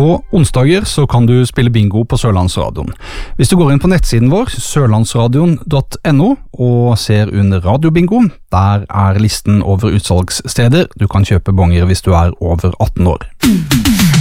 På onsdager så kan du spille bingo på Sørlandsradioen. Hvis du går inn på nettsiden vår, sørlandsradion.no, og ser under radiobingo, der er listen over utsalgssteder. Du kan kjøpe bonger hvis du er over 18 år.